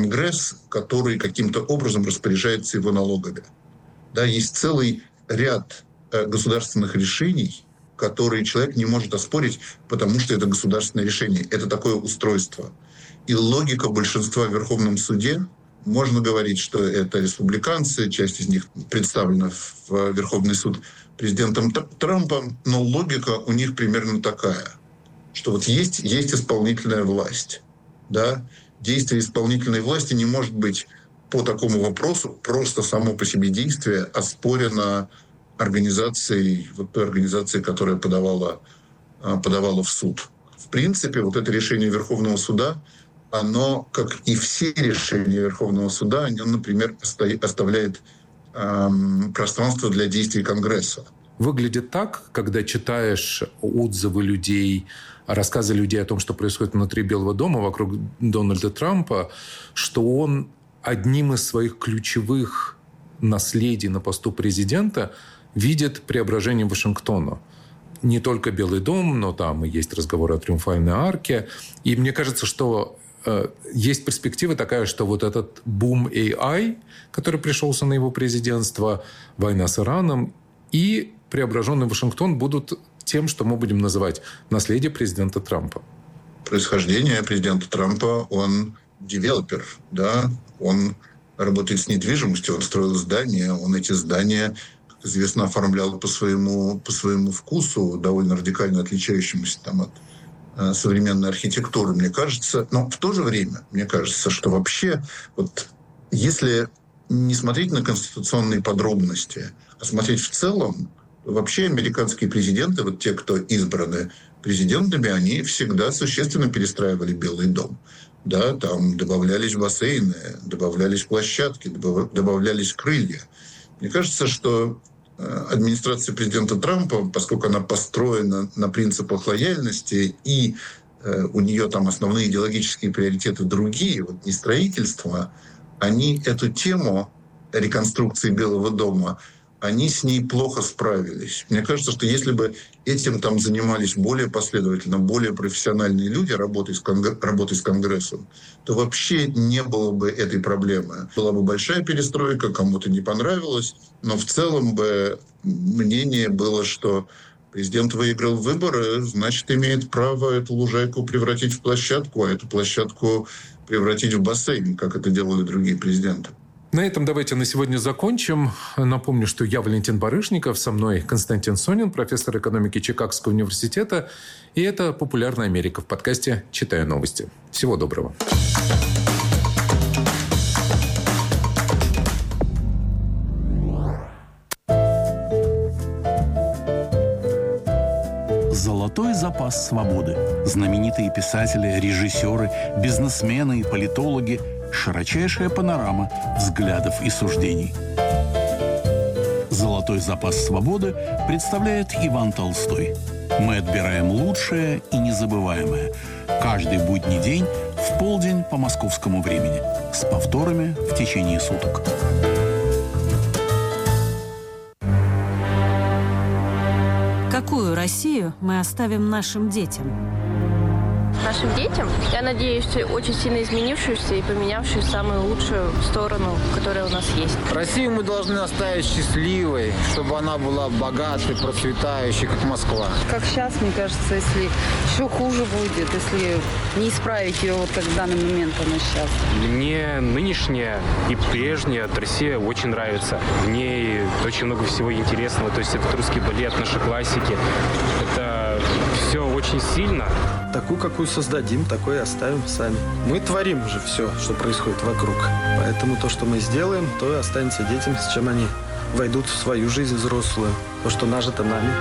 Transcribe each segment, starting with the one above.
Конгресс, который каким-то образом распоряжается его налогами. Да, есть целый ряд государственных решений, которые человек не может оспорить, потому что это государственное решение. Это такое устройство. И логика большинства в Верховном суде, можно говорить, что это республиканцы, часть из них представлена в Верховный суд президентом Трампом, но логика у них примерно такая, что вот есть исполнительная власть. Да? Действие исполнительной власти не может быть по такому вопросу просто само по себе действие оспорено организацией, вот той организацией, которая подавала в суд. В принципе, вот это решение Верховного суда, оно, как и все решения Верховного суда, оно, например, оставляет пространство для действий Конгресса. Выглядит так, когда читаешь отзывы людей, рассказы людей о том, что происходит внутри Белого дома вокруг Дональда Трампа, что он одним из своих ключевых наследий на посту президента видит преображение Вашингтона. Не только Белый дом, но там и есть разговоры о Триумфальной арке. И мне кажется, что есть перспектива такая, что вот этот бум AI, который пришелся на его президентство, война с Ираном и преображенный Вашингтон будут тем, что мы будем называть наследие президента Трампа. Происхождение президента Трампа, он девелопер, да, он работает с недвижимостью, он строил здания, он эти здания, как известно, оформлял по своему вкусу, довольно радикально отличающемуся там от современной архитектуры, мне кажется. Но в то же время, мне кажется, что вообще, вот если не смотреть на конституционные подробности, а смотреть в целом, вообще американские президенты, вот те, кто избраны президентами, они всегда существенно перестраивали Белый дом. Да, там добавлялись бассейны, добавлялись площадки, добавлялись крылья. Мне кажется, что администрация президента Трампа, поскольку она построена на принципах лояльности, и у нее там основные идеологические приоритеты другие, вот не строительство, они эту тему реконструкции Белого дома, они с ней плохо справились. Мне кажется, что если бы этим там занимались более последовательно, более профессиональные люди, работой с Конгрессом, то вообще не было бы этой проблемы. Была бы большая перестройка, кому-то не понравилось, но в целом бы мнение было, что президент выиграл выборы, значит, имеет право эту лужайку превратить в площадку, а эту площадку превратить в бассейн, как это делали другие президенты. На этом давайте на сегодня закончим. Напомню, что я Валентин Барышников, со мной Константин Сонин, профессор экономики Чикагского университета. И это «Популярная Америка» в подкасте «Читаю новости». Всего доброго. Золотой запас свободы. Знаменитые писатели, режиссеры, бизнесмены и политологи – широчайшая панорама взглядов и суждений. «Золотой запас свободы» представляет Иван Толстой. Мы отбираем лучшее и незабываемое. Каждый будний день в полдень по московскому времени. С повторами в течение суток. Какую Россию мы оставим нашим детям? Нашим детям, я надеюсь, очень сильно изменившуюся и поменявшую самую лучшую сторону, которая у нас есть. Россию мы должны оставить счастливой, чтобы она была богатой, процветающей, как Москва. Как сейчас, мне кажется, если еще хуже будет, если не исправить ее, вот как в данный момент она сейчас. Мне нынешняя и прежняя Россия очень нравится. В ней очень много всего интересного. То есть это русский балет, наши классики. Это все очень сильно. Такую, какую создадим, такой и оставим сами. Мы творим же все, что происходит вокруг. Поэтому то, что мы сделаем, то и останется детям, с чем они войдут в свою жизнь взрослую. То, что нажито нами.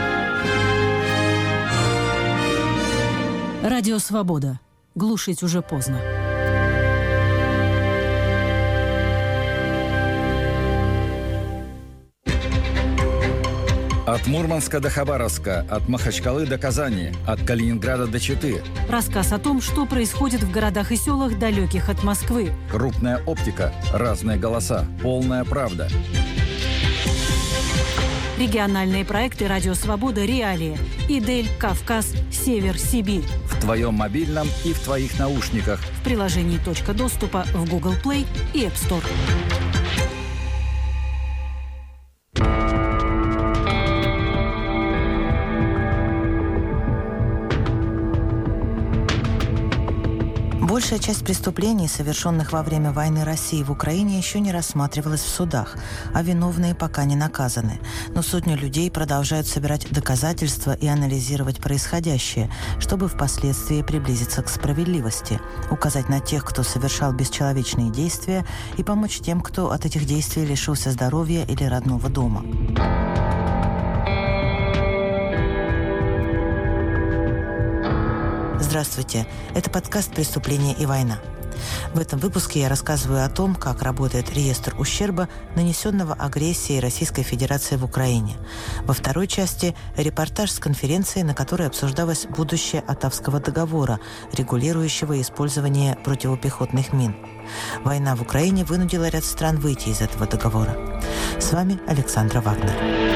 Радио «Свобода». Глушить уже поздно. От Мурманска до Хабаровска, от Махачкалы до Казани, от Калининграда до Читы. Рассказ о том, что происходит в городах и селах, далеких от Москвы. Крупная оптика, разные голоса, полная правда. Региональные проекты «Радио Свобода», «Реалии», «Идель», «Кавказ», «Север», «Сибирь». твоем мобильном и в твоих наушниках. В приложении «Точка доступа» в Google Play и App Store. Большая часть преступлений, совершенных во время войны России в Украине, еще не рассматривалась в судах, а виновные пока не наказаны. Но сотни людей продолжают собирать доказательства и анализировать происходящее, чтобы впоследствии приблизиться к справедливости, указать на тех, кто совершал бесчеловечные действия, и помочь тем, кто от этих действий лишился здоровья или родного дома. Здравствуйте, это подкаст «Преступление и война». В этом выпуске я рассказываю о том, как работает реестр ущерба, нанесенного агрессией Российской Федерации в Украине. Во второй части – репортаж с конференции, на которой обсуждалось будущее Оттавского договора, регулирующего использование противопехотных мин. Война в Украине вынудила ряд стран выйти из этого договора. С вами Александра Вагнер.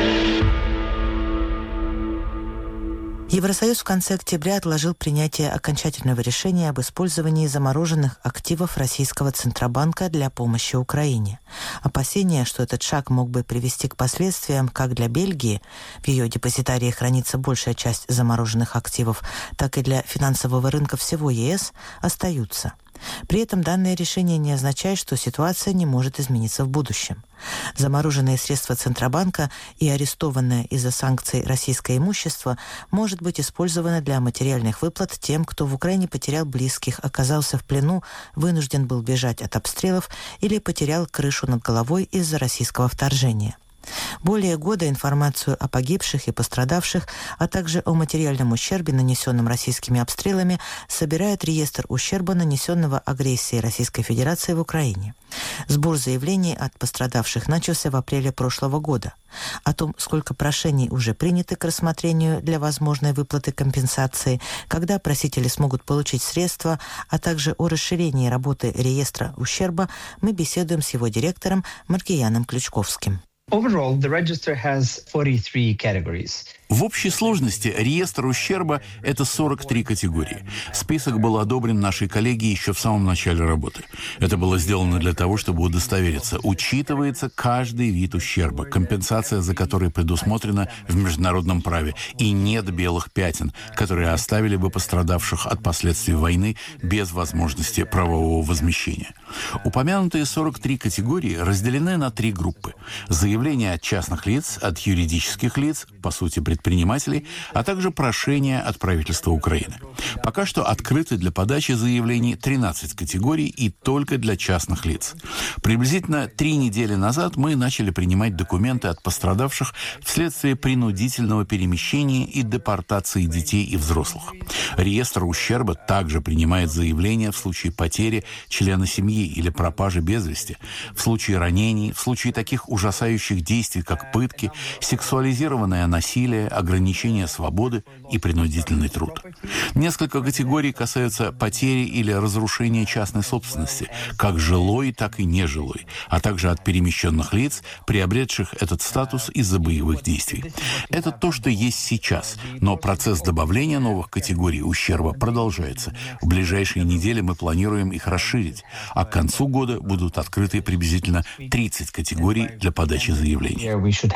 Евросоюз в конце октября отложил принятие окончательного решения об использовании замороженных активов российского Центробанка для помощи Украине. Опасения, что этот шаг мог бы привести к последствиям как для Бельгии, в ее депозитарии хранится большая часть замороженных активов, так и для финансового рынка всего ЕС, остаются. При этом данное решение не означает, что ситуация не может измениться в будущем. Замороженные средства Центробанка и арестованное из-за санкций российское имущество может быть использовано для материальных выплат тем, кто в Украине потерял близких, оказался в плену, вынужден был бежать от обстрелов или потерял крышу над головой из-за российского вторжения. Более года информацию о погибших и пострадавших, а также о материальном ущербе, нанесенном российскими обстрелами, собирает реестр ущерба, нанесенного агрессией Российской Федерации в Украине. Сбор заявлений от пострадавших начался в апреле прошлого года. О том, сколько прошений уже приняты к рассмотрению для возможной выплаты компенсации, когда просители смогут получить средства, а также о расширении работы реестра ущерба, мы беседуем с его директором Маркияном Ключковским. Overall, the register has 43 categories. В общей сложности реестр ущерба – это 43 категории. Список был одобрен нашей коллегией еще в самом начале работы. Это было сделано для того, чтобы удостовериться. Учитывается каждый вид ущерба, компенсация за который предусмотрена в международном праве, и нет белых пятен, которые оставили бы пострадавших от последствий войны без возможности правового возмещения. Упомянутые 43 категории разделены на 3 группы. Заявления от частных лиц, от юридических лиц, по сути, предпринимателей, а также прошения от правительства Украины. Пока что открыты для подачи заявлений 13 категорий и только для частных лиц. Приблизительно 3 недели назад мы начали принимать документы от пострадавших вследствие принудительного перемещения и депортации детей и взрослых. Реестр ущерба также принимает заявления в случае потери члена семьи или пропажи без вести, в случае ранений, в случае таких ужасающих действий, как пытки, сексуализированное насилие, ограничение свободы и принудительный труд. Несколько категорий касаются потери или разрушения частной собственности, как жилой, так и нежилой, а также от перемещенных лиц, приобретших этот статус из-за боевых действий. Это то, что есть сейчас, но процесс добавления новых категорий ущерба продолжается. В ближайшие недели мы планируем их расширить, а к концу года будут открыты приблизительно 30 категорий для подачи заявлений.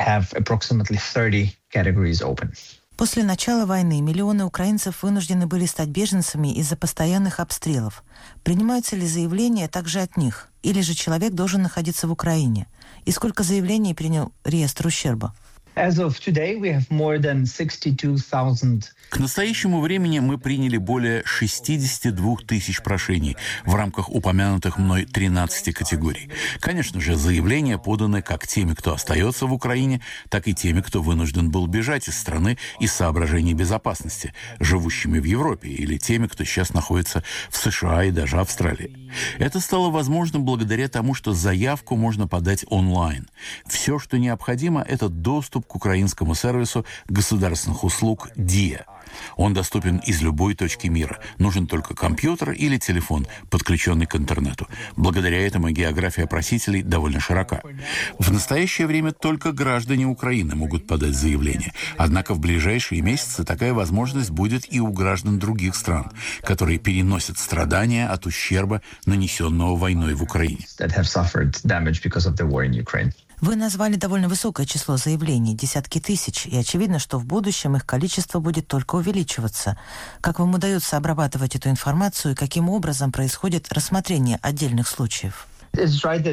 После начала войны миллионы украинцев вынуждены были стать беженцами из-за постоянных обстрелов. Принимаются ли заявления также от них? Или же человек должен находиться в Украине? И сколько заявлений принял реестр ущерба? К настоящему времени мы приняли более 62 тысяч прошений в рамках упомянутых мной 13 категорий. Конечно же, заявления поданы как теми, кто остается в Украине, так и теми, кто вынужден был бежать из страны из соображений безопасности, живущими в Европе, или теми, кто сейчас находится в США и даже Австралии. Это стало возможным благодаря тому, что заявку можно подать онлайн. Все, что необходимо, это доступ к украинскому сервису государственных услуг ДИА. Он доступен из любой точки мира. Нужен только компьютер или телефон, подключенный к интернету. Благодаря этому география просителей довольно широка. В настоящее время только граждане Украины могут подать заявление. Однако в ближайшие месяцы такая возможность будет и у граждан других стран, которые переносят страдания от ущерба, нанесенного войной в Украине. Вы назвали довольно высокое число заявлений, десятки тысяч, и очевидно, что в будущем их количество будет только увеличиваться. Как вам удается обрабатывать эту информацию и каким образом происходит рассмотрение отдельных случаев? Да,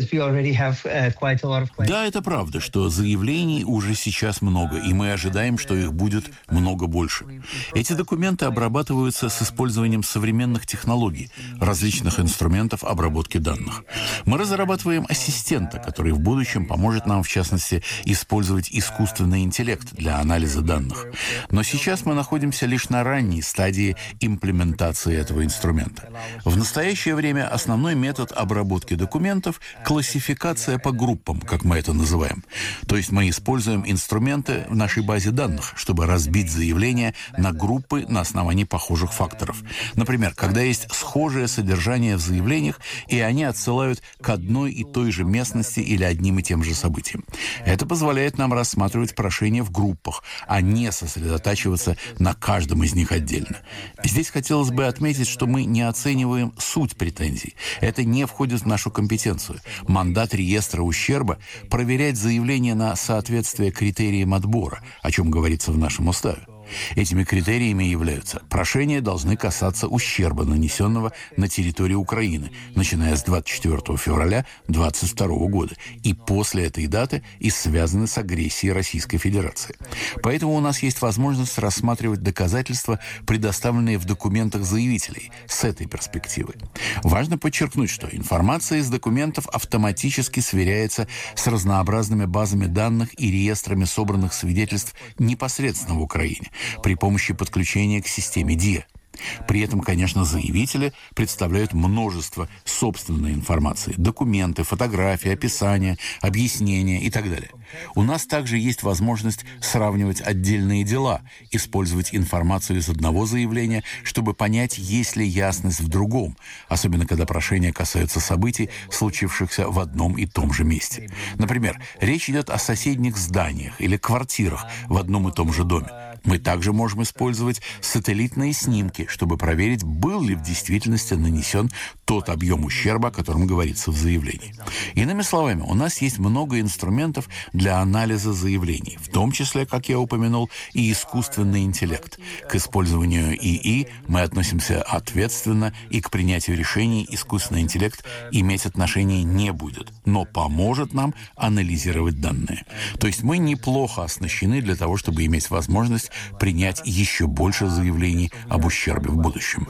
это правда, что заявлений уже сейчас много, и мы ожидаем, что их будет много больше. Эти документы обрабатываются с использованием современных технологий, различных инструментов обработки данных. Мы разрабатываем ассистента, который в будущем поможет нам, в частности, использовать искусственный интеллект для анализа данных. Но сейчас мы находимся лишь на ранней стадии имплементации этого инструмента. В настоящее время основной метод обработки документов – классификация по группам, как мы это называем. То есть мы используем инструменты в нашей базе данных, чтобы разбить заявления на группы на основании похожих факторов. Например, когда есть схожее содержание в заявлениях, и они отсылают к одной и той же местности или одним и тем же событиям. Это позволяет нам рассматривать прошения в группах, а не сосредотачиваться на каждом из них отдельно. Здесь хотелось бы отметить, что мы не оцениваем суть претензий. Это не входит в нашу компетенцию. Мандат реестра ущерба – проверять заявление на соответствие критериям отбора, о чем говорится в нашем уставе. Этими критериями являются: прошения должны касаться ущерба, нанесенного на территории Украины, начиная с 24 февраля 2022 года, и после этой даты и связаны с агрессией Российской Федерации. Поэтому у нас есть возможность рассматривать доказательства, предоставленные в документах заявителей, с этой перспективы. Важно подчеркнуть, что информация из документов автоматически сверяется с разнообразными базами данных и реестрами собранных свидетельств непосредственно в Украине при помощи подключения к системе ДИА. При этом, конечно, заявители представляют множество собственной информации: документы, фотографии, описания, объяснения и так далее. У нас также есть возможность сравнивать отдельные дела, использовать информацию из одного заявления, чтобы понять, есть ли ясность в другом, особенно когда прошения касаются событий, случившихся в одном и том же месте. Например, речь идет о соседних зданиях или квартирах в одном и том же доме. Мы также можем использовать сателлитные снимки, чтобы проверить, был ли в действительности нанесен тот объем ущерба, о котором говорится в заявлении. Иными словами, у нас есть много инструментов для анализа заявлений, в том числе, как я упомянул, и искусственный интеллект. К использованию ИИ мы относимся ответственно, и к принятию решений искусственный интеллект иметь отношения не будет, но поможет нам анализировать данные. То есть мы неплохо оснащены для того, чтобы иметь возможность принять еще больше заявлений об ущербе в будущем.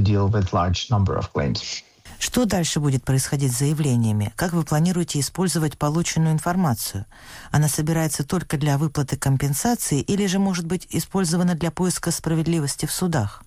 Что дальше будет происходить с заявлениями? Как вы планируете использовать полученную информацию? Она собирается только для выплаты компенсации или же может быть использована для поиска справедливости в судах?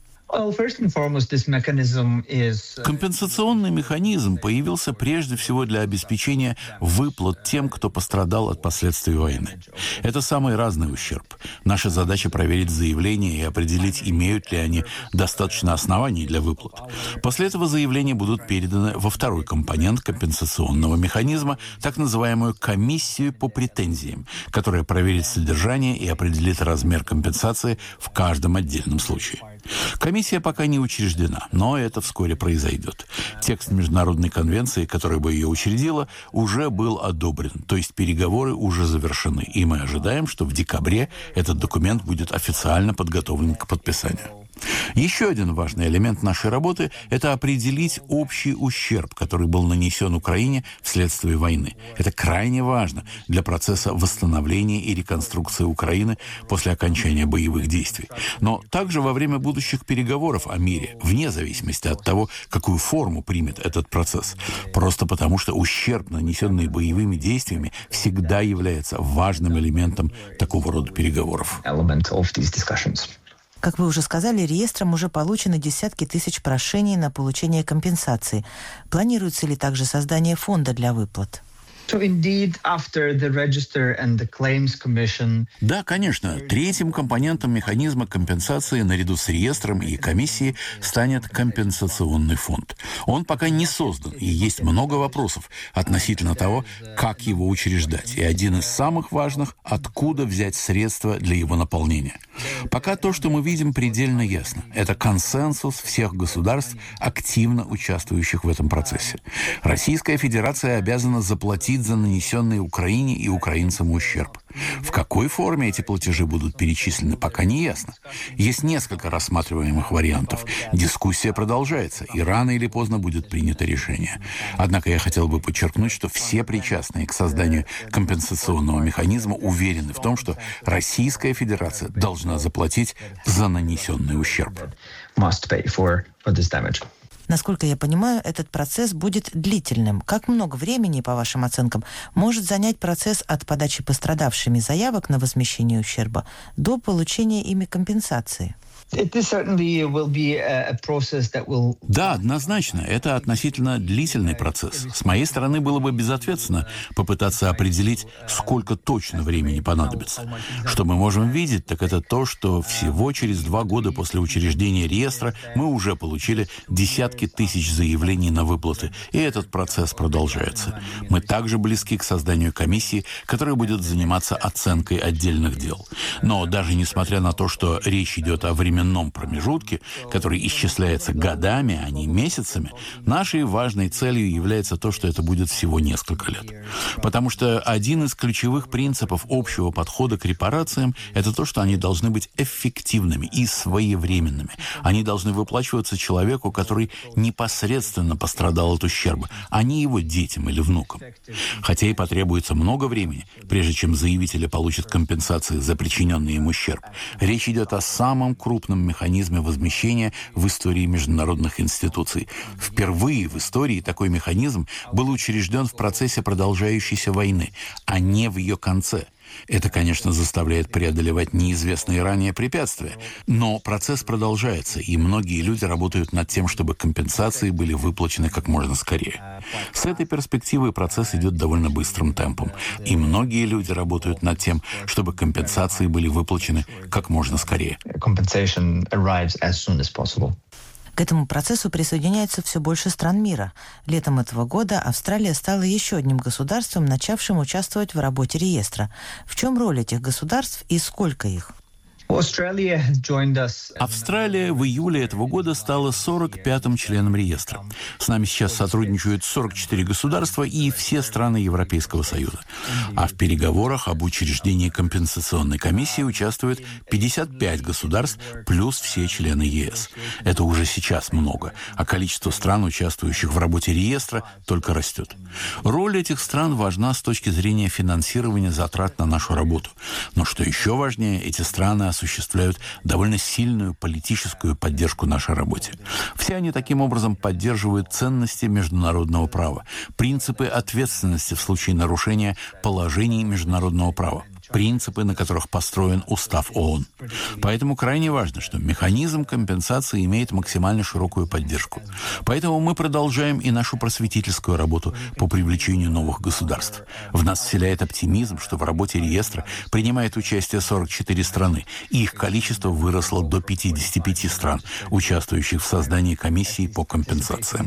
Компенсационный механизм появился прежде всего для обеспечения выплат тем, кто пострадал от последствий войны. Это самый разный ущерб. Наша задача проверить заявления и определить, имеют ли они достаточно оснований для выплат. После этого заявления будут переданы во второй компонент компенсационного механизма, так называемую комиссию по претензиям, которая проверит содержание и определит размер компенсации в каждом отдельном случае. Комиссия пока не учреждена, но это вскоре произойдет. Текст международной конвенции, которая бы ее учредила, уже был одобрен, то есть переговоры уже завершены, и мы ожидаем, что в декабре этот документ будет официально подготовлен к подписанию. Еще один важный элемент нашей работы – это определить общий ущерб, который был нанесен Украине вследствие войны. Это крайне важно для процесса восстановления и реконструкции Украины после окончания боевых действий. Но также во время будущих переговоров о мире, вне зависимости от того, какую форму примет этот процесс. Просто потому, что ущерб, нанесенный боевыми действиями, всегда является важным элементом такого рода переговоров. Как вы уже сказали, реестром уже получены десятки тысяч прошений на получение компенсации. Планируется ли также создание фонда для выплат? Да, конечно. Третьим компонентом механизма компенсации наряду с реестром и комиссией станет компенсационный фонд. Он пока не создан, и есть много вопросов относительно того, как его учреждать. И один из самых важных – откуда взять средства для его наполнения. Пока то, что мы видим, предельно ясно. Это консенсус всех государств, активно участвующих в этом процессе. Российская Федерация обязана заплатить за нанесенный Украине и украинцам ущерб. В какой форме эти платежи будут перечислены, пока не ясно. Есть несколько рассматриваемых вариантов. Дискуссия продолжается, и рано или поздно будет принято решение. Однако я хотел бы подчеркнуть, что все причастные к созданию компенсационного механизма уверены в том, что Российская Федерация должна заплатить за нанесенный ущерб. Насколько я понимаю, этот процесс будет длительным. Как много времени, по вашим оценкам, может занять процесс от подачи пострадавшими заявок на возмещение ущерба до получения ими компенсации? Да, однозначно. Это относительно длительный процесс. С моей стороны было бы безответственно попытаться определить, сколько точно времени понадобится. Что мы можем видеть, так это то, что всего через 2 года после учреждения реестра мы уже получили десятки тысяч заявлений на выплаты, и этот процесс продолжается. Мы также близки к созданию комиссии, которая будет заниматься оценкой отдельных дел. Но даже несмотря на то, что речь идет о временном промежутке, который исчисляется годами, а не месяцами, нашей важной целью является то, что это будет всего несколько лет. Потому что один из ключевых принципов общего подхода к репарациям – это то, что они должны быть эффективными и своевременными. Они должны выплачиваться человеку, который непосредственно пострадал от ущерба, а не его детям или внукам. Хотя и потребуется много времени, прежде чем заявители получат компенсации за причиненный им ущерб. Речь идет о самом крупном механизме возмещения в истории международных институций. Впервые в истории такой механизм был учрежден в процессе продолжающейся войны, а не в ее конце. Это, конечно, заставляет преодолевать неизвестные ранее препятствия, но процесс продолжается, и многие люди работают над тем, чтобы компенсации были выплачены как можно скорее. С этой перспективы процесс идет довольно быстрым темпом, и многие люди работают над тем, чтобы компенсации были выплачены как можно скорее. К этому процессу присоединяется все больше стран мира. Летом этого года Австралия стала еще одним государством, начавшим участвовать в работе реестра. В чем роль этих государств и сколько их? Австралия в июле этого года стала 45-м членом реестра. С нами сейчас сотрудничают 44 государства и все страны Европейского Союза. А в переговорах об учреждении компенсационной комиссии участвуют 55 государств плюс все члены ЕС. Это уже сейчас много, а количество стран, участвующих в работе реестра, только растет. Роль этих стран важна с точки зрения финансирования затрат на нашу работу. Но что еще важнее, эти страны осуществляют довольно сильную политическую поддержку нашей работе. Все они таким образом поддерживают ценности международного права, принципы ответственности в случае нарушения положений международного права, принципы, на которых построен Устав ООН. Поэтому крайне важно, что механизм компенсации имеет максимально широкую поддержку. Поэтому мы продолжаем и нашу просветительскую работу по привлечению новых государств. В нас вселяет оптимизм, что в работе реестра принимает участие 44 страны, и их количество выросло до 55 стран, участвующих в создании комиссии по компенсациям.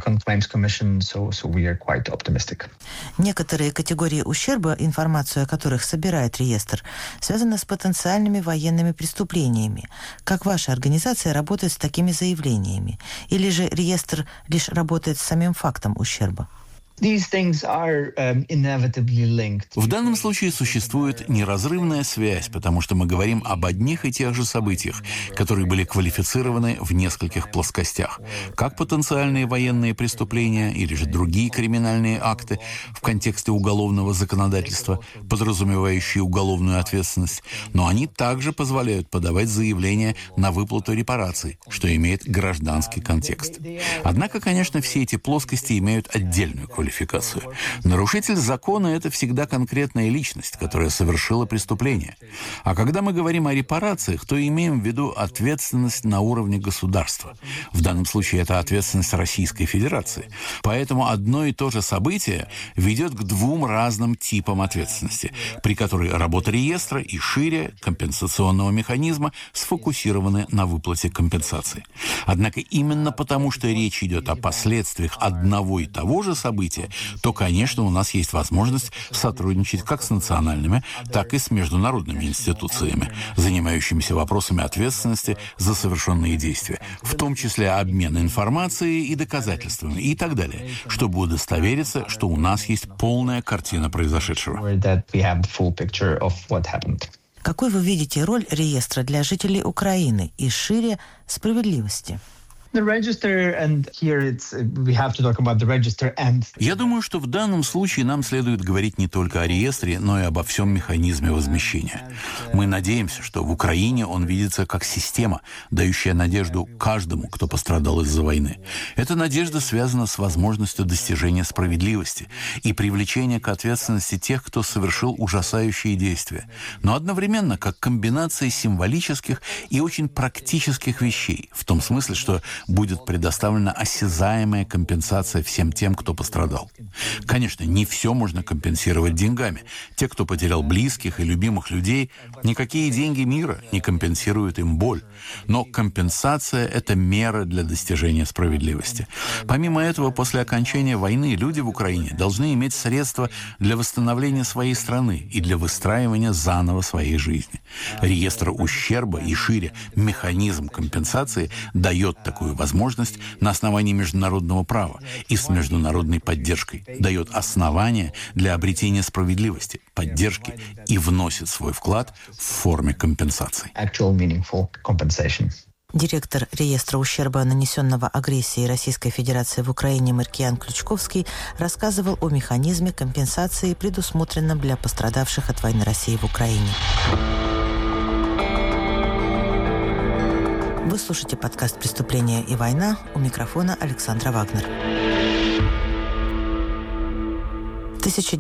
Некоторые категории ущерба, информацию о которых собирает реестр, связана с потенциальными военными преступлениями. Как ваша организация работает с такими заявлениями? Или же реестр лишь работает с самим фактом ущерба? В данном случае существует неразрывная связь, потому что мы говорим об одних и тех же событиях, которые были квалифицированы в нескольких плоскостях, как потенциальные военные преступления или же другие криминальные акты в контексте уголовного законодательства, подразумевающие уголовную ответственность, но они также позволяют подавать заявления на выплату репараций, что имеет гражданский контекст. Однако, конечно, все эти плоскости имеют отдельную квалификацию. квалификацию. Нарушитель закона – это всегда конкретная личность, которая совершила преступление. А когда мы говорим о репарациях, то имеем в виду ответственность на уровне государства. В данном случае это ответственность Российской Федерации. Поэтому одно и то же событие ведет к двум разным типам ответственности, при которой работа реестра и шире компенсационного механизма сфокусированы на выплате компенсации. Однако именно потому, что речь идет о последствиях одного и того же события, то, конечно, у нас есть возможность сотрудничать как с национальными, так и с международными институциями, занимающимися вопросами ответственности за совершенные действия, в том числе обмен информацией и доказательствами и так далее, чтобы удостовериться, что у нас есть полная картина произошедшего. Какой вы видите роль реестра для жителей Украины и шире справедливости? Я думаю, что в данном случае нам следует говорить не только о реестре, но и обо всем механизме возмещения. Мы надеемся, что в Украине он видится как система, дающая надежду каждому, кто пострадал из-за войны. Эта надежда связана с возможностью достижения справедливости и привлечения к ответственности тех, кто совершил ужасающие действия, но одновременно как комбинация символических и очень практических вещей, в том смысле, что будет предоставлена осязаемая компенсация всем тем, кто пострадал. Конечно, не все можно компенсировать деньгами. Те, кто потерял близких и любимых людей, никакие деньги мира не компенсируют им боль. Но компенсация – это мера для достижения справедливости. Помимо этого, после окончания войны люди в Украине должны иметь средства для восстановления своей страны и для выстраивания заново своей жизни. Реестр ущерба и шире механизм компенсации дает такую возможность на основании международного права и с международной поддержкой, дает основания для обретения справедливости, поддержки и вносит свой вклад в форме компенсации. Директор реестра ущерба, нанесенного агрессией Российской Федерации в Украине, Маркиан Ключковский рассказывал о механизме компенсации, предусмотренном для пострадавших от войны России в Украине. Вы слушаете подкаст «Преступление и война». У микрофона Александра Вагнер. В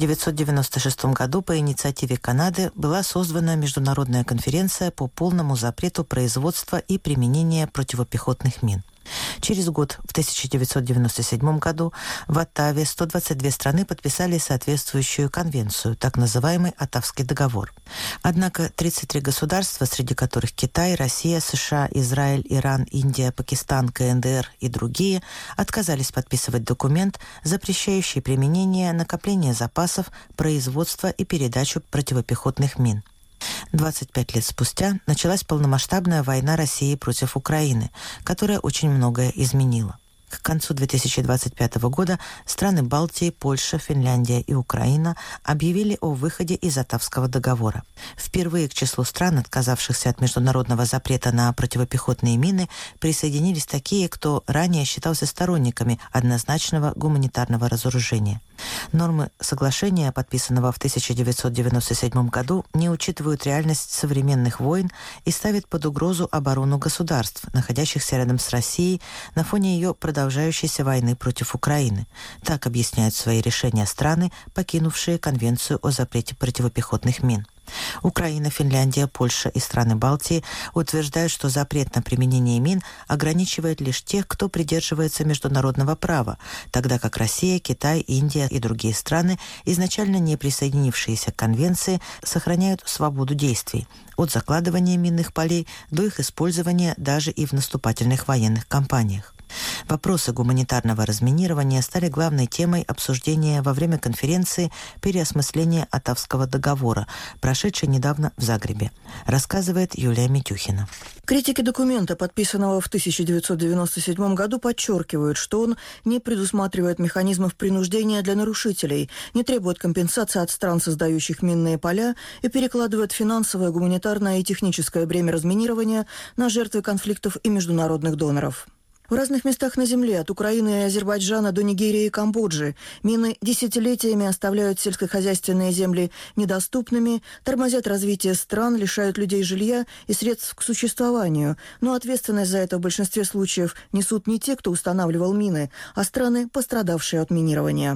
1996 году по инициативе Канады была создана международная конференция по полному запрету производства и применения противопехотных мин. Через год, в 1997 году, в Оттаве 122 страны подписали соответствующую конвенцию, так называемый Оттавский договор. Однако 33 государства, среди которых Китай, Россия, США, Израиль, Иран, Индия, Пакистан, КНДР и другие, отказались подписывать документ, запрещающий применение, накопление запасов, производство и передачу противопехотных мин. 25 лет спустя началась полномасштабная война России против Украины, которая очень многое изменила. К концу 2025 года страны Балтии, Польша, Финляндия и Украина объявили о выходе из Оттавского договора. Впервые к числу стран, отказавшихся от международного запрета на противопехотные мины, присоединились такие, кто ранее считался сторонниками однозначного гуманитарного разоружения. Нормы соглашения, подписанного в 1997 году, не учитывают реальность современных войн и ставят под угрозу оборону государств, находящихся рядом с Россией на фоне ее продолжающейся войны против Украины. Так объясняют свои решения страны, покинувшие Конвенцию о запрете противопехотных мин. Украина, Финляндия, Польша и страны Балтии утверждают, что запрет на применение мин ограничивает лишь тех, кто придерживается международного права, тогда как Россия, Китай, Индия и другие страны, изначально не присоединившиеся к конвенции, сохраняют свободу действий от закладывания минных полей до их использования даже и в наступательных военных кампаниях. Вопросы гуманитарного разминирования стали главной темой обсуждения во время конференции переосмысления Оттавского договора, прошедшей недавно в Загребе, рассказывает Юлия Митюхина. Критики документа, подписанного в 1997 году, подчеркивают, что он не предусматривает механизмов принуждения для нарушителей, не требует компенсации от стран, создающих минные поля, и перекладывает финансовое, гуманитарное и техническое бремя разминирования на жертвы конфликтов и международных доноров. В разных местах на Земле, от Украины и Азербайджана до Нигерии и Камбоджи, мины десятилетиями оставляют сельскохозяйственные земли недоступными, тормозят развитие стран, лишают людей жилья и средств к существованию. Но ответственность за это в большинстве случаев несут не те, кто устанавливал мины, а страны, пострадавшие от минирования.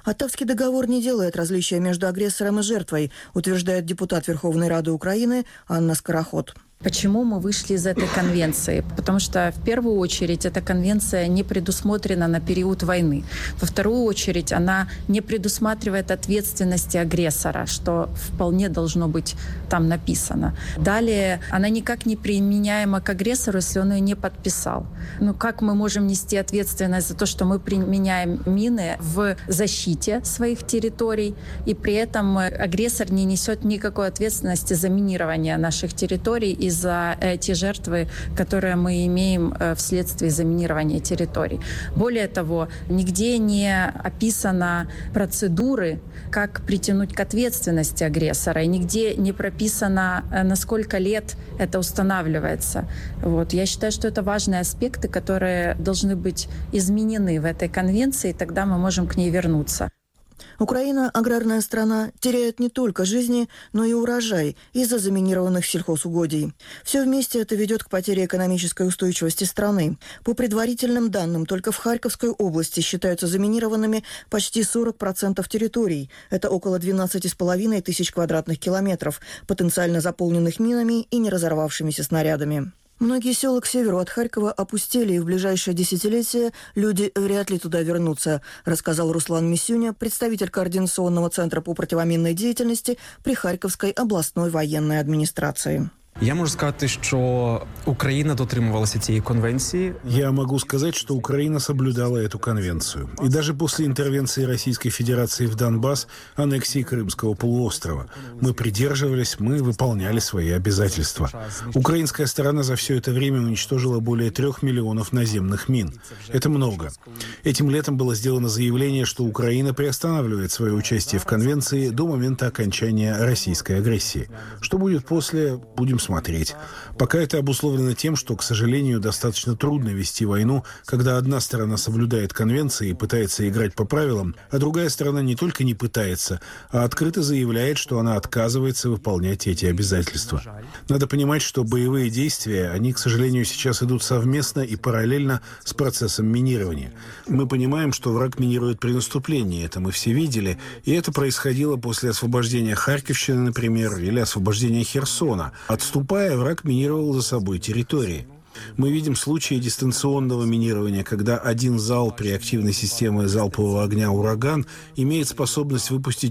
Оттавский договор не делает различия между агрессором и жертвой, утверждает депутат Верховной Рады Украины Анна Скороход. Почему мы вышли из этой конвенции? Потому что, в первую очередь, эта конвенция не предусмотрена на период войны. Во вторую очередь, она не предусматривает ответственности агрессора, что вполне должно быть там написано. Далее, она никак не применяема к агрессору, если он ее не подписал. Ну, как мы можем нести ответственность за то, что мы применяем мины в защите своих территорий, и при этом агрессор не несет никакой ответственности за минирование наших территорий и за те жертвы, которые мы имеем вследствие заминирования территорий. Более того, нигде не описаны процедуры, как притянуть к ответственности агрессора, и нигде не прописано, на сколько лет это устанавливается. Вот. Я считаю, что это важные аспекты, которые должны быть изменены в этой конвенции, и тогда мы можем к ней вернуться. Украина, аграрная страна, теряет не только жизни, но и урожай из-за заминированных сельхозугодий. Все вместе это ведет к потере экономической устойчивости страны. По предварительным данным, только в Харьковской области считаются заминированными почти 40% территорий. Это около 12,5 тысяч квадратных километров, потенциально заполненных минами и не разорвавшимися снарядами. Многие села к северу от Харькова опустели, и в ближайшее десятилетие люди вряд ли туда вернутся, рассказал Руслан Мисюня, представитель Координационного центра по противоминной деятельности при Харьковской областной военной администрации. Я можу сказати, що Украина дотримувалася цієї конвенции. Я могу сказать, что Украина соблюдала эту конвенцию. И даже после интервенции Российской Федерации в Донбасс, аннексии Крымского полуострова, мы придерживались, мы выполняли свои обязательства. Украинская сторона за все это время уничтожила более 3 миллионов наземных мин. Это много. Этим летом было сделано заявление, что Украина приостанавливает свое участие в конвенции до момента окончания российской агрессии. Что будет после, будем смотреть. Пока это обусловлено тем, что, к сожалению, достаточно трудно вести войну, когда одна сторона соблюдает конвенции и пытается играть по правилам, а другая сторона не только не пытается, а открыто заявляет, что она отказывается выполнять эти обязательства. Надо понимать, что боевые действия, они, к сожалению, сейчас идут совместно и параллельно с процессом минирования. Мы понимаем, что враг минирует при наступлении, это мы все видели, и это происходило после освобождения Харьковщины, например, или освобождения Херсона. Отступая, враг минировал за собой территории. Мы видим случаи дистанционного минирования, когда один залп при активной системе залпового огня «Ураган» имеет способность выпустить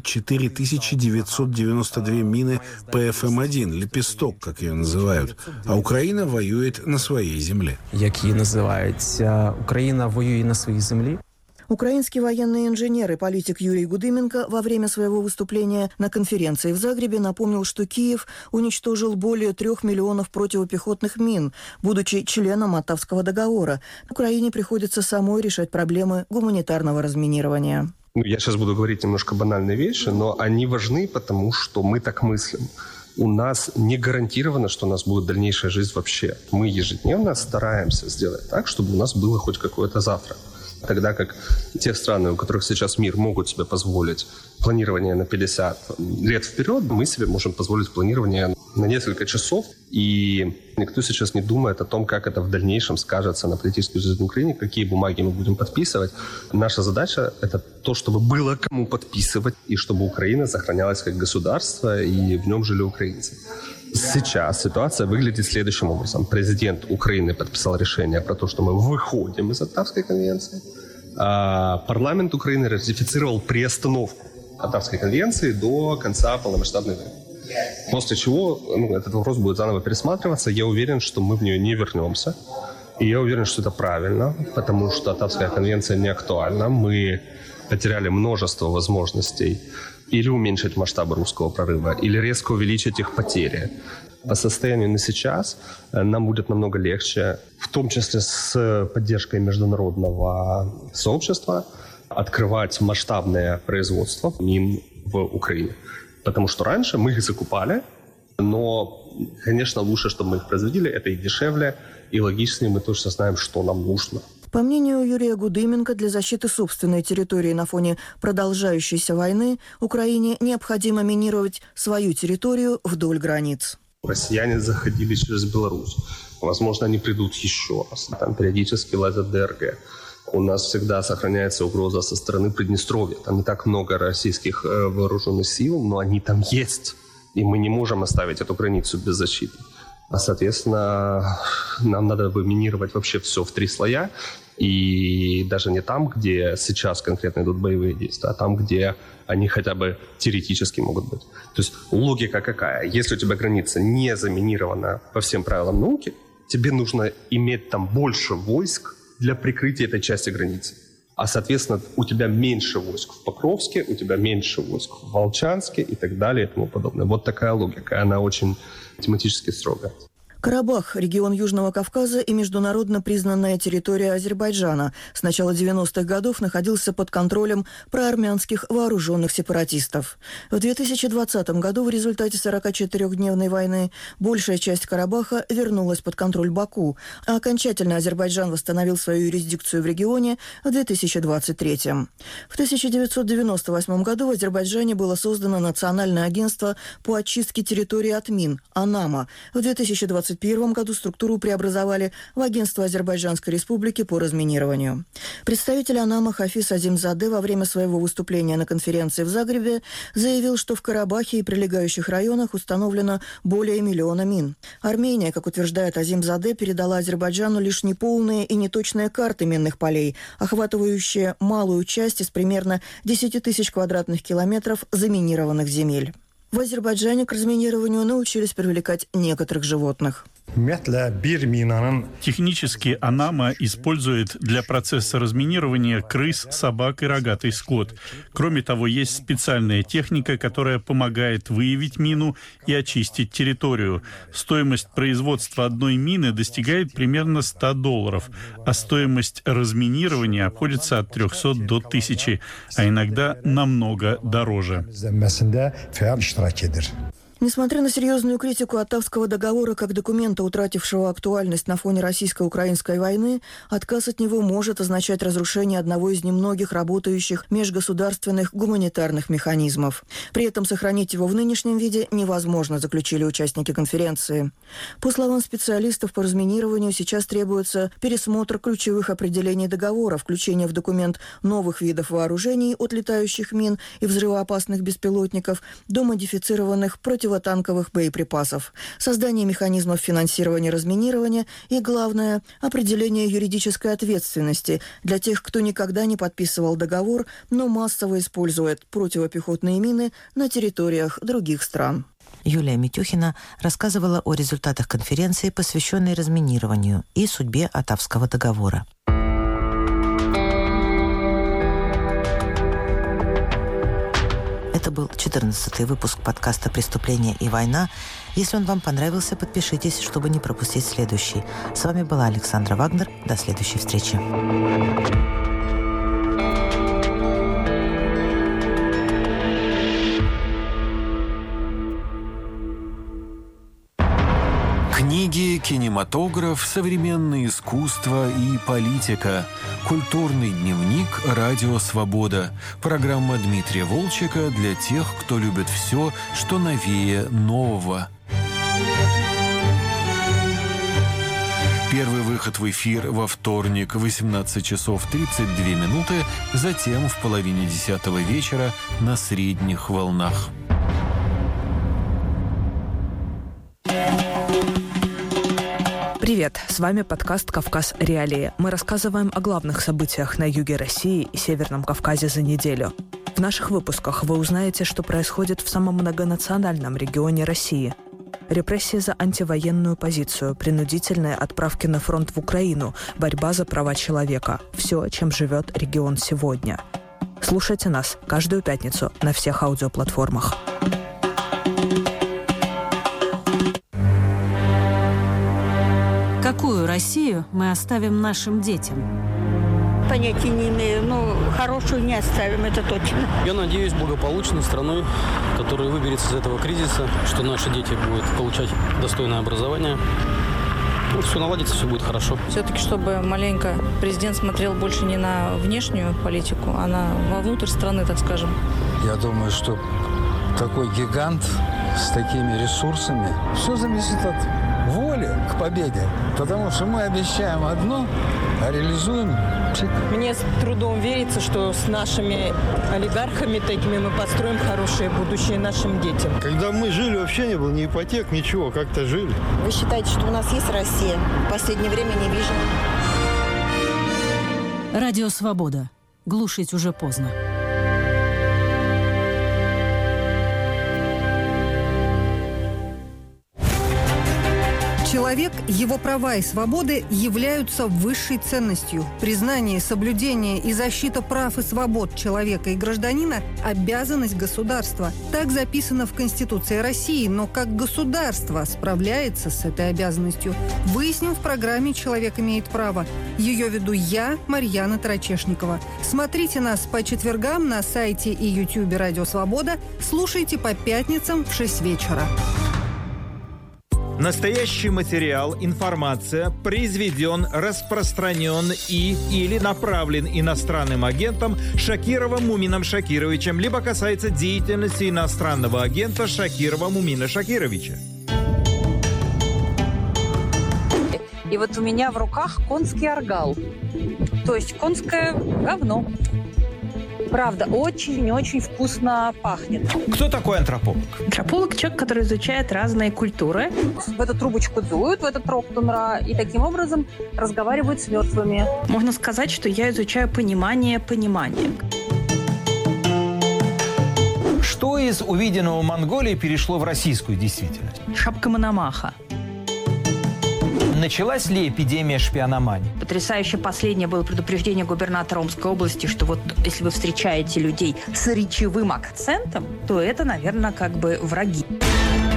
4992 мины ПФМ-1, «Лепесток», как ее называют. А Украина воюет на своей земле. Як її називають, Україна воює на своїй землі. Украинский военный инженер и политик Юрий Гудыменко во время своего выступления на конференции в Загребе напомнил, что Киев уничтожил более 3 миллионов противопехотных мин, будучи членом Оттавского договора. Украине приходится самой решать проблемы гуманитарного разминирования. Я сейчас буду говорить немножко банальные вещи, но они важны, потому что мы так мыслим. У нас не гарантировано, что у нас будет дальнейшая жизнь вообще. Мы ежедневно стараемся сделать так, чтобы у нас было хоть какое-то завтра. Тогда как те страны, у которых сейчас мир, могут себе позволить планирование на 50 лет вперед, мы себе можем позволить планирование на несколько часов. И никто сейчас не думает о том, как это в дальнейшем скажется на политической жизни Украины, какие бумаги мы будем подписывать. Наша задача – это то, чтобы было кому подписывать, и чтобы Украина сохранялась как государство, и в нем жили украинцы. Сейчас ситуация выглядит следующим образом. Президент Украины подписал решение про то, что мы выходим из Оттавской конвенции. А парламент Украины ратифицировал приостановку Оттавской конвенции до конца полномасштабной войны. После чего этот вопрос будет заново пересматриваться. Я уверен, что мы в нее не вернемся. И я уверен, что это правильно, потому что Оттавская конвенция не актуальна. Мы потеряли множество возможностей или уменьшить масштабы русского прорыва, или резко увеличить их потери. По состоянию на сейчас нам будет намного легче, в том числе с поддержкой международного сообщества, открывать масштабное производство мин в Украине. Потому что раньше мы их закупали, но, конечно, лучше, чтобы мы их производили, это и дешевле, и логичнее, мы точно знаем, что нам нужно. По мнению Юрия Гудыменко, для защиты собственной территории на фоне продолжающейся войны Украине необходимо минировать свою территорию вдоль границ. Россияне заходили через Беларусь. Возможно, они придут еще раз. Там периодически лазят ДРГ. У нас всегда сохраняется угроза со стороны Приднестровья. Там не так много российских вооруженных сил, но они там есть. И мы не можем оставить эту границу без защиты. А, соответственно, нам надо выминировать вообще все в 3 слоя. И даже не там, где сейчас конкретно идут боевые действия, а там, где они хотя бы теоретически могут быть. То есть логика какая? Если у тебя граница не заминирована по всем правилам науки, тебе нужно иметь там больше войск для прикрытия этой части границы. А, соответственно, у тебя меньше войск в Покровске, у тебя меньше войск в Волчанске и так далее и тому подобное. Вот такая логика. Она очень математически строгая. Карабах – регион Южного Кавказа и международно признанная территория Азербайджана. С начала 90-х годов находился под контролем проармянских вооруженных сепаратистов. В 2020 году в результате 44-дневной войны большая часть Карабаха вернулась под контроль Баку, а окончательно Азербайджан восстановил свою юрисдикцию в регионе в 2023. В 1998 году в Азербайджане было создано Национальное агентство по очистке территории от мин – АНАМА. В 2021 году структуру преобразовали в Агентство Азербайджанской Республики по разминированию. Представитель АНАМА Хафиз Азимзаде во время своего выступления на конференции в Загребе заявил, что в Карабахе и прилегающих районах установлено более 1 миллиона мин. Армения, как утверждает Азимзаде, передала Азербайджану лишь неполные и неточные карты минных полей, охватывающие малую часть из примерно 10 тысяч квадратных километров заминированных земель. В Азербайджане к разминированию научились привлекать некоторых животных. Технически АНАМА использует для процесса разминирования крыс, собак и рогатый скот. Кроме того, есть специальная техника, которая помогает выявить мину и очистить территорию. Стоимость производства одной мины достигает примерно $100, а стоимость разминирования обходится от 300 до 1000, а иногда намного дороже. Несмотря на серьезную критику Оттавского договора как документа, утратившего актуальность на фоне российско-украинской войны, отказ от него может означать разрушение одного из немногих работающих межгосударственных гуманитарных механизмов. При этом сохранить его в нынешнем виде невозможно, заключили участники конференции. По словам специалистов по разминированию, сейчас требуется пересмотр ключевых определений договора, включение в документ новых видов вооружений от летающих мин и взрывоопасных беспилотников до модифицированных противотанковых боеприпасов, создание механизмов финансирования разминирования и, главное, определение юридической ответственности для тех, кто никогда не подписывал договор, но массово использует противопехотные мины на территориях других стран. Юлия Митюхина рассказывала о результатах конференции, посвященной разминированию, и судьбе Оттавского договора. Это был 14-й выпуск подкаста «Преступление и война». Если он вам понравился, подпишитесь, чтобы не пропустить следующий. С вами была Александра Вагнер. До следующей встречи. Книги, кинематограф, современное искусство и политика. Культурный дневник «Радио Свобода». Программа Дмитрия Волчека для тех, кто любит все, что новее нового. Первый выход в эфир во вторник в 18 часов 32 минуты, затем в половине 10 вечера на средних волнах. Привет, с вами подкаст «Кавказ. Реалии». Мы рассказываем о главных событиях на юге России и Северном Кавказе за неделю. В наших выпусках вы узнаете, что происходит в самом многонациональном регионе России. Репрессии за антивоенную позицию, принудительные отправки на фронт в Украину, борьба за права человека. Все, чем живет регион сегодня. Слушайте нас каждую пятницу на всех аудиоплатформах. Какую Россию мы оставим нашим детям? Понятия не имею, но хорошую не оставим, это точно. Я надеюсь благополучной страной, которая выберется из этого кризиса, что наши дети будут получать достойное образование. Ну, все наладится, все будет хорошо. Все-таки, чтобы маленько президент смотрел больше не на внешнюю политику, а вовнутрь страны, так скажем. Я думаю, что такой гигант с такими ресурсами, все зависит от воли к победе, потому что мы обещаем одно, а реализуем. Мне с трудом верится, что с нашими олигархами такими мы построим хорошее будущее нашим детям. Когда мы жили, вообще не было ни ипотек, ничего, как-то жили. Вы считаете, что у нас есть Россия? В последнее время не вижу. Радио «Свобода». Глушить уже поздно. Человек, его права и свободы являются высшей ценностью. Признание, соблюдение и защита прав и свобод человека и гражданина – обязанность государства. Так записано в Конституции России, но как государство справляется с этой обязанностью? Выясним в программе «Человек имеет право». Ее веду я, Марьяна Тарачешникова. Смотрите нас по четвергам на сайте и ютубе «Радио Свобода». Слушайте по пятницам в 6 вечера. Настоящий материал, информация произведен, распространен или направлен иностранным агентом Шакировым Мумином Шакировичем, либо касается деятельности иностранного агента Шакирова Мумина Шакировича. И вот у меня в руках конский аргал, то есть конское говно. Правда, очень-очень вкусно пахнет. Кто такой антрополог? Антрополог – человек, который изучает разные культуры. В эту трубочку дуют, в этот рог тунра, и таким образом разговаривают с мертвыми. Можно сказать, что я изучаю понимание понимания. Что из увиденного в Монголии перешло в российскую действительность? Шапка Мономаха. Началась ли эпидемия шпиономании? Потрясающе последнее было предупреждение губернатора Омской области, что вот если вы встречаете людей с речевым акцентом, то это, наверное, как бы враги.